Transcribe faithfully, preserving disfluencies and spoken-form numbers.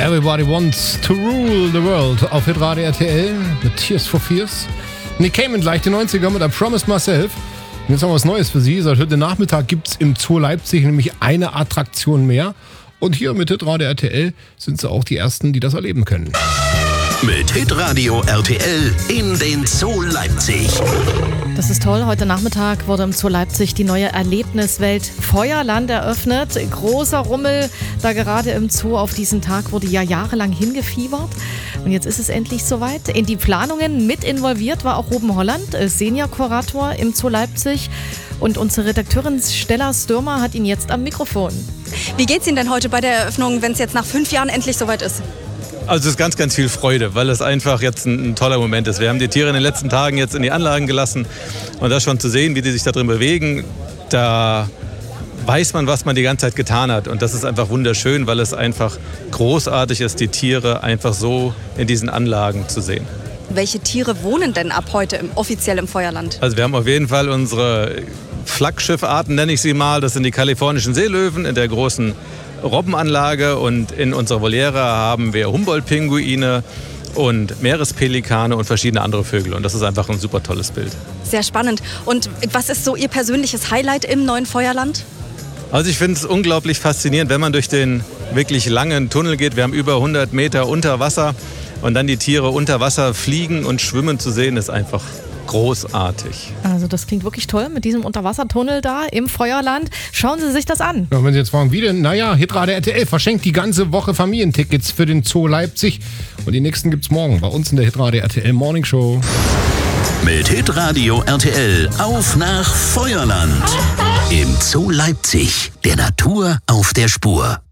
Everybody Wants to Rule the World auf Hitradio R T L mit Tears for Fears. Nick Cayman gleich die neunziger mit I Promised Myself. Und jetzt haben wir was Neues für Sie. Seit heute Nachmittag gibt es im Zoo Leipzig nämlich eine Attraktion mehr. Und hier mit Hitradio R T L sind sie auch die Ersten, die das erleben können. Mit Hitradio R T L in den Zoo Leipzig. Das ist toll. Heute Nachmittag wurde im Zoo Leipzig die neue Erlebniswelt Feuerland eröffnet. Großer Rummel da gerade im Zoo. Auf diesen Tag wurde ja jahrelang hingefiebert. Und jetzt ist es endlich soweit. In die Planungen mit involviert war auch Ruben Holland, Senior-Kurator im Zoo Leipzig. Und unsere Redakteurin Stella Stürmer hat ihn jetzt am Mikrofon. Wie geht's Ihnen denn heute bei der Eröffnung, wenn es jetzt nach fünf Jahren endlich soweit ist? Also es ist ganz, ganz viel Freude, weil es einfach jetzt ein, ein toller Moment ist. Wir haben die Tiere in den letzten Tagen jetzt in die Anlagen gelassen und das schon zu sehen, wie die sich da drin bewegen, da weiß man, was man die ganze Zeit getan hat. Und das ist einfach wunderschön, weil es einfach großartig ist, die Tiere einfach so in diesen Anlagen zu sehen. Welche Tiere wohnen denn ab heute im, offiziell im Feuerland? Also wir haben auf jeden Fall unsere Flaggschiffarten, nenne ich sie mal. Das sind die kalifornischen Seelöwen in der großen Robbenanlage, und in unserer Voliere haben wir Humboldt-Pinguine und Meerespelikane und verschiedene andere Vögel. Und das ist einfach ein super tolles Bild. Sehr spannend. Und was ist so Ihr persönliches Highlight im neuen Feuerland? Also ich finde es unglaublich faszinierend, wenn man durch den wirklich langen Tunnel geht. Wir haben über hundert Meter unter Wasser und dann die Tiere unter Wasser fliegen und schwimmen zu sehen, ist einfach großartig. Also das klingt wirklich toll mit diesem Unterwassertunnel da im Feuerland. Schauen Sie sich das an. Ja, wenn Sie jetzt fragen, wie denn? Naja, Hitradio R T L verschenkt die ganze Woche Familientickets für den Zoo Leipzig. Und die nächsten gibt's morgen bei uns in der Hitradio R T L Morning Show. Mit Hitradio R T L auf nach Feuerland. Im Zoo Leipzig, der Natur auf der Spur.